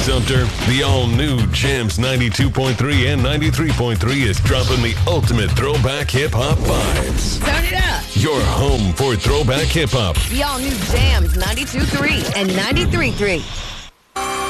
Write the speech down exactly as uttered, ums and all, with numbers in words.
Sumter, the all-new Jams ninety-two point three and ninety-three point three is dropping the ultimate throwback hip-hop vibes. Turn it up. Your home for throwback hip-hop. The all-new Jams ninety-two point three and ninety-three point three.